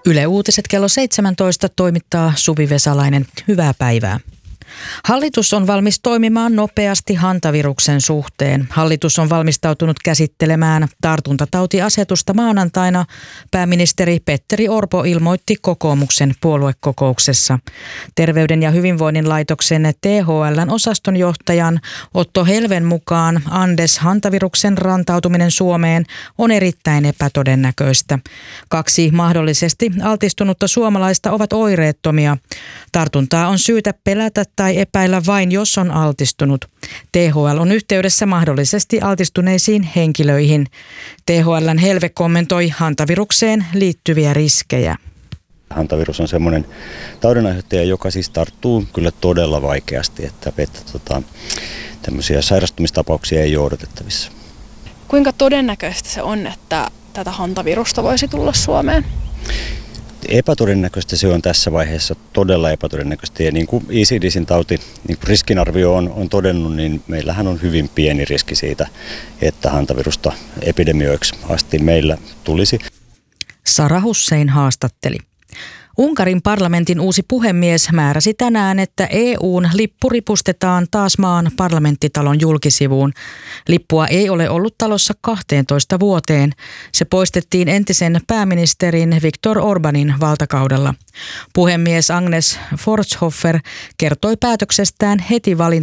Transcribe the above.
Yle Uutiset kello 17 toimittaa Suvi Vesalainen. Hyvää päivää. Hallitus on valmis toimimaan nopeasti hantaviruksen suhteen. Hallitus on valmistautunut käsittelemään tartuntatautiasetusta maanantaina. Pääministeri Petteri Orpo ilmoitti kokoomuksen puoluekokouksessa. Terveyden ja hyvinvoinnin laitoksen THL:n osastonjohtajan Otto Helven mukaan Andes-hantaviruksen rantautuminen Suomeen on erittäin epätodennäköistä. 2 mahdollisesti altistunutta suomalaista ovat oireettomia. Tartuntaa on syytä pelätä tai epäillä vain, jos on altistunut. THL on yhteydessä mahdollisesti altistuneisiin henkilöihin. THL:n Helve kommentoi hantavirukseen liittyviä riskejä. Hantavirus on semmoinen taudinaiheuttaja, joka siis tarttuu kyllä todella vaikeasti, että tämmöisiä sairastumistapauksia ei ole odotettavissa. Kuinka todennäköistä se on, että tätä hantavirusta voisi tulla Suomeen? Epätodennäköistä se on tässä vaiheessa, todella epätodennäköistä. Ja niin kuin ECDC:n tauti, niin kuin riskinarvio on todennut, niin meillähän on hyvin pieni riski siitä, että hantavirusta epidemioiksi asti meillä tulisi. Sara Hussein haastatteli. Unkarin parlamentin uusi puhemies määräsi tänään, että EU:n lippu ripustetaan taas maan parlamenttitalon julkisivuun. Lippua ei ole ollut talossa 12 vuoteen. Se poistettiin entisen pääministerin Viktor Orbanin valtakaudella. Puhemies Agnes Forshofer kertoi päätöksestään heti